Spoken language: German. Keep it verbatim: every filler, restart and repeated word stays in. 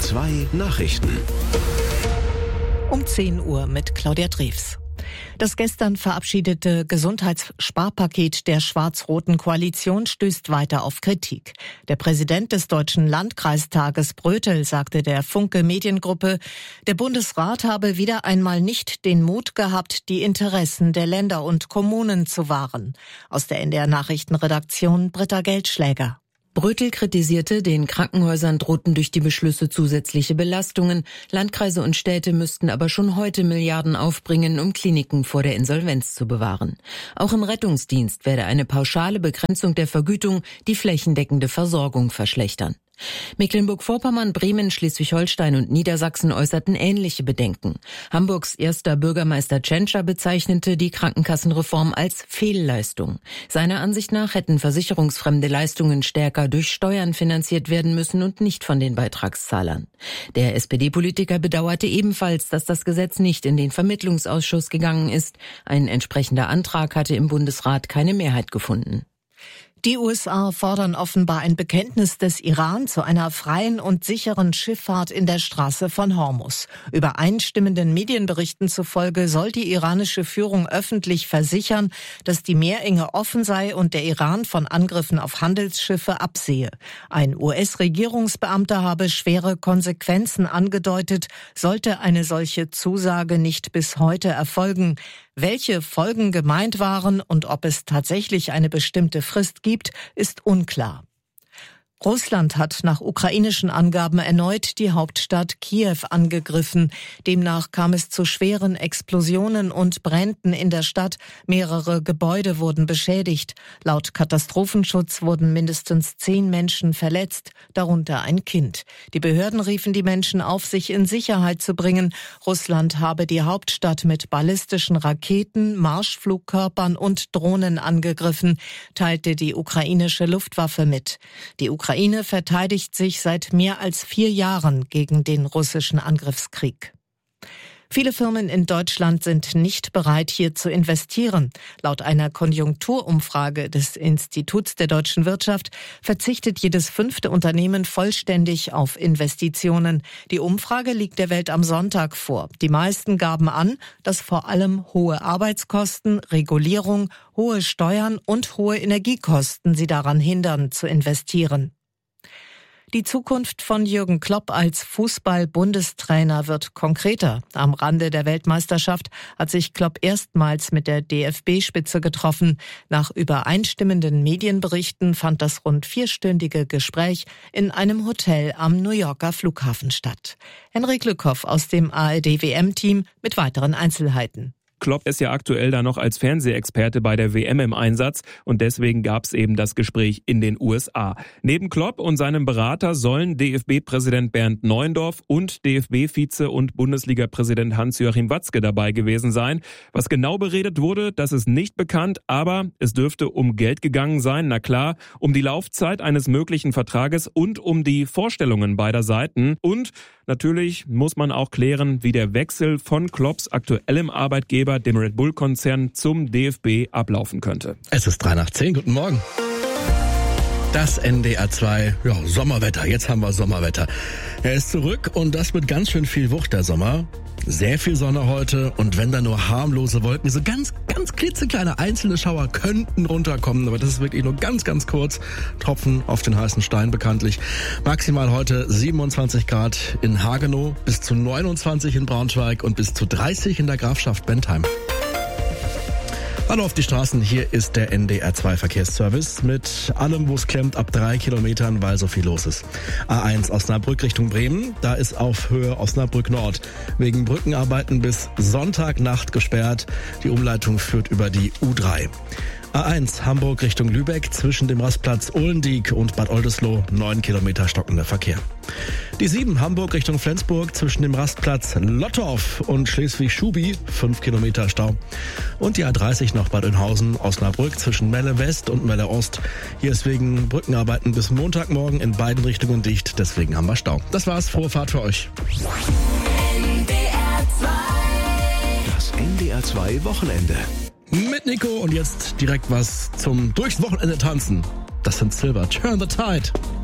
zwei Nachrichten. Um zehn Uhr mit Claudia Drews. Das gestern verabschiedete Gesundheitssparpaket der schwarz-roten Koalition stößt weiter auf Kritik. Der Präsident des Deutschen Landkreistages Brötel sagte der Funke Mediengruppe, der Bundesrat habe wieder einmal nicht den Mut gehabt, die Interessen der Länder und Kommunen zu wahren. Aus der N D R-Nachrichtenredaktion Britta Geldschläger. Brötel kritisierte, den Krankenhäusern drohten durch die Beschlüsse zusätzliche Belastungen. Landkreise und Städte müssten aber schon heute Milliarden aufbringen, um Kliniken vor der Insolvenz zu bewahren. Auch im Rettungsdienst werde eine pauschale Begrenzung der Vergütung die flächendeckende Versorgung verschlechtern. Mecklenburg-Vorpommern, Bremen, Schleswig-Holstein und Niedersachsen äußerten ähnliche Bedenken. Hamburgs erster Bürgermeister Tschentscher bezeichnete die Krankenkassenreform als Fehlleistung. Seiner Ansicht nach hätten versicherungsfremde Leistungen stärker durch Steuern finanziert werden müssen und nicht von den Beitragszahlern. Der S P D-Politiker bedauerte ebenfalls, dass das Gesetz nicht in den Vermittlungsausschuss gegangen ist. Ein entsprechender Antrag hatte im Bundesrat keine Mehrheit gefunden. Die U S A fordern offenbar ein Bekenntnis des Iran zu einer freien und sicheren Schifffahrt in der Straße von Hormuz. Übereinstimmenden Medienberichten zufolge soll die iranische Führung öffentlich versichern, dass die Meerenge offen sei und der Iran von Angriffen auf Handelsschiffe absehe. Ein U S-Regierungsbeamter habe schwere Konsequenzen angedeutet, sollte eine solche Zusage nicht bis heute erfolgen. Welche Folgen gemeint waren und ob es tatsächlich eine bestimmte Frist gibt, ist unklar. Russland hat nach ukrainischen Angaben erneut die Hauptstadt Kiew angegriffen. Demnach kam es zu schweren Explosionen und Bränden in der Stadt. Mehrere Gebäude wurden beschädigt. Laut Katastrophenschutz wurden mindestens zehn Menschen verletzt, darunter ein Kind. Die Behörden riefen die Menschen auf, sich in Sicherheit zu bringen. Russland habe die Hauptstadt mit ballistischen Raketen, Marschflugkörpern und Drohnen angegriffen, teilte die ukrainische Luftwaffe mit. Die Ukraine Die Ukraine verteidigt sich seit mehr als vier Jahren gegen den russischen Angriffskrieg. Viele Firmen in Deutschland sind nicht bereit, hier zu investieren. Laut einer Konjunkturumfrage des Instituts der deutschen Wirtschaft verzichtet jedes fünfte Unternehmen vollständig auf Investitionen. Die Umfrage liegt der Welt am Sonntag vor. Die meisten gaben an, dass vor allem hohe Arbeitskosten, Regulierung, hohe Steuern und hohe Energiekosten sie daran hindern, zu investieren. Die Zukunft von Jürgen Klopp als Fußball-Bundestrainer wird konkreter. Am Rande der Weltmeisterschaft hat sich Klopp erstmals mit der D F B-Spitze getroffen. Nach übereinstimmenden Medienberichten fand das rund vierstündige Gespräch in einem Hotel am New Yorker Flughafen statt. Henrik Lückhoff aus dem A R D-W M-Team mit weiteren Einzelheiten. Klopp ist ja aktuell da noch als Fernsehexperte bei der W M im Einsatz und deswegen gab es eben das Gespräch in den U S A. Neben Klopp und seinem Berater sollen D F B-Präsident Bernd Neuendorf und D F B-Vize und Bundesliga-Präsident Hans-Joachim Watzke dabei gewesen sein. Was genau beredet wurde, das ist nicht bekannt, aber es dürfte um Geld gegangen sein, na klar, um die Laufzeit eines möglichen Vertrages und um die Vorstellungen beider Seiten. Und natürlich muss man auch klären, wie der Wechsel von Klopps aktuellem Arbeitgeber, dem Red Bull-Konzern, zum D F B ablaufen könnte. Es ist drei nach zehn, guten Morgen. Das N D R zwei, ja, Sommerwetter, jetzt haben wir Sommerwetter. Er ist zurück und das mit ganz schön viel Wucht, der Sommer. Sehr viel Sonne heute und wenn da nur harmlose Wolken, so ganz, ganz klitzekleine einzelne Schauer könnten runterkommen, aber das ist wirklich nur ganz, ganz kurz. Tropfen auf den heißen Stein bekanntlich. Maximal heute siebenundzwanzig Grad in Hagenow, bis zu neunundzwanzig in Braunschweig und bis zu dreißig in der Grafschaft Bentheim. Hallo auf die Straßen, hier ist der N D R zwei Verkehrsservice mit allem, wo es klemmt, ab drei Kilometern, weil so viel los ist. A eins Osnabrück Richtung Bremen, da ist auf Höhe Osnabrück Nord wegen Brückenarbeiten bis Sonntagnacht gesperrt. Die Umleitung führt über die U drei. A eins Hamburg Richtung Lübeck zwischen dem Rastplatz Ohlendieck und Bad Oldesloe neun Kilometer stockender Verkehr. Die sieben Hamburg Richtung Flensburg zwischen dem Rastplatz Lottorf und Schleswig-Schubi fünf Kilometer Stau. Und die A dreißig nach Bad Oeynhausen Osnabrück zwischen Melle West und Melle Ost. Hier ist wegen Brückenarbeiten bis Montagmorgen in beiden Richtungen dicht, deswegen haben wir Stau. Das war's, frohe Fahrt für euch. N D R zwei. Das N D R zwei Wochenende. Mit Nico und jetzt direkt was zum durchs Wochenende tanzen. Das sind Silver. Turn the Tide.